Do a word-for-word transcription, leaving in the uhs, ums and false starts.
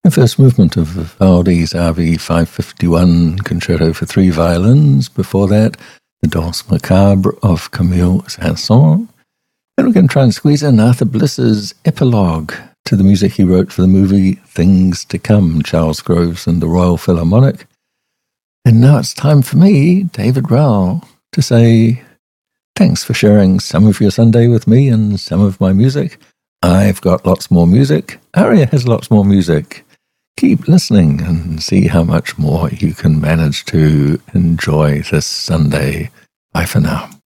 The first movement of Vivaldi's R V five fifty-one Concerto for Three Violins. Before that, the Danse Macabre of Camille Saint-Saëns. And we're going to try and squeeze in Arthur Bliss's epilogue to the music he wrote for the movie Things to Come, Charles Groves and the Royal Philharmonic. And now it's time for me, David Rowell, to say thanks for sharing some of your Sunday with me and some of my music. I've got lots more music. Aria has lots more music. Keep listening and see how much more you can manage to enjoy this Sunday. Bye for now.